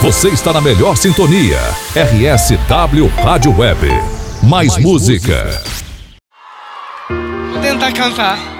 Você está na melhor sintonia. RSW Rádio Web. Mais música. Vou tentar cantar.